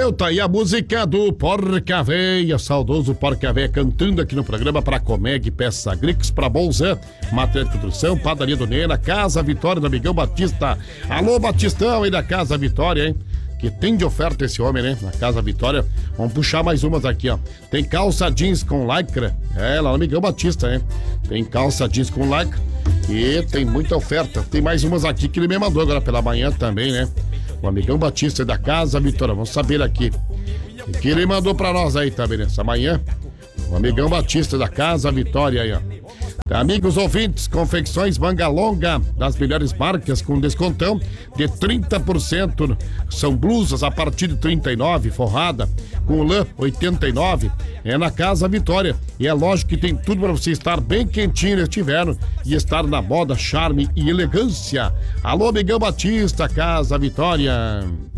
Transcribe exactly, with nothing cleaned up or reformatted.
Valeu, tá aí a música do Porca Véia, saudoso Porca Véia, cantando aqui no programa para Comeg, Peça Agrix, para Bolzan, Matéria de Nutrição, Padaria do Nena, Casa Vitória do Amigão Batista. Alô, Batistão aí da Casa Vitória, hein? Que tem de oferta esse homem, né? Na Casa Vitória. Vamos puxar mais umas aqui, ó. Tem calça jeans com lycra. É, lá no Amigão Batista, né? Tem calça jeans com lycra. E tem muita oferta. Tem mais umas aqui que ele me mandou agora pela manhã também, né? O Amigão Batista da Casa Vitória. Vamos saber aqui. O que ele mandou pra nós aí também nessa manhã. O Amigão Batista da Casa Vitória aí, ó. Amigos ouvintes, confecções manga longa das melhores marcas com descontão de trinta por cento. São blusas a partir de trinta e nove, forrada com lã oitenta e nove. É na Casa Vitória. E é lógico que tem tudo para você estar bem quentinho neste inverno e estar na moda, charme e elegância. Alô, Amigão Batista, Casa Vitória.